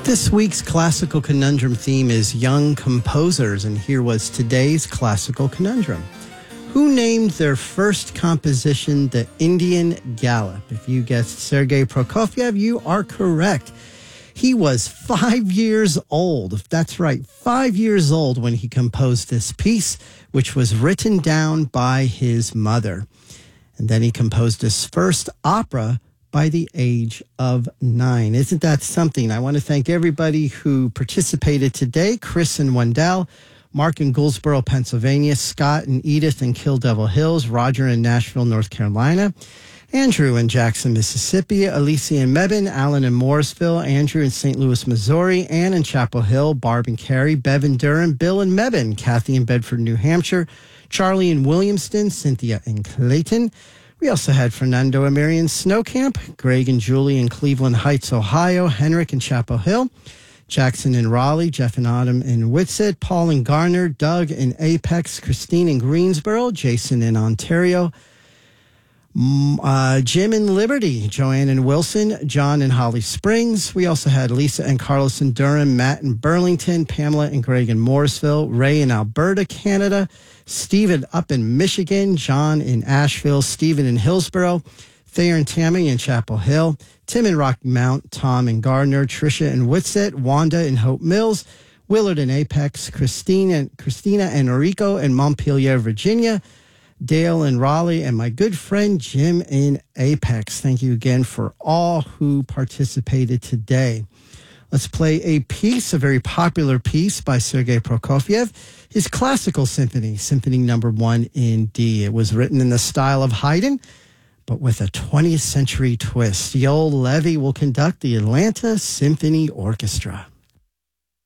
This week's classical conundrum theme is young composers, and here was today's classical conundrum. Who named their first composition the Indian Galop? If you guessed Sergei Prokofiev, you are correct. He was 5 years old. That's right, 5 years old when he composed this piece, which was written down by his mother. And then he composed his first opera by the age of 9. Isn't that something? I want to thank everybody who participated today. Chris in Wendell, Mark in Goldsboro, Pennsylvania, Scott and Edith in Kill Devil Hills, Roger in Nashville, North Carolina, Andrew in Jackson, Mississippi, Alicia in Mebane, Alan in Morrisville, Andrew in St. Louis, Missouri, Ann in Chapel Hill, Barb and Carey, Bev in Durham, Bill in Mebane, Kathy in Bedford, New Hampshire, Charlie in Williamston, Cynthia in Clayton. We also had Fernando and Marion Snowcamp, Greg and Julie in Cleveland Heights, Ohio, Henrik in Chapel Hill, Jackson in Raleigh, Jeff and Autumn in Whitsett, Paul in Garner, Doug in Apex, Christine in Greensboro, Jason in Ontario, Jim in Liberty, Joanne in Wilson, John in Holly Springs. We also had Lisa and Carlos in Durham, Matt in Burlington, Pamela and Greg in Morrisville, Ray in Alberta, Canada, Stephen up in Michigan, John in Asheville, Stephen in Hillsboro, Thayer and Tammy in Chapel Hill, Tim in Rocky Mount, Tom in Gardner, Tricia in Whitsett, Wanda in Hope Mills, Willard in Apex, Christina and Enrico in Montpelier, Virginia, Dale in Raleigh, and my good friend Jim in Apex. Thank you again for all who participated today. Let's play a piece, a very popular piece by Sergei Prokofiev, his classical symphony, Symphony No. 1 in D. It was written in the style of Haydn, but with a 20th century twist. Yoel Levy will conduct the Atlanta Symphony Orchestra.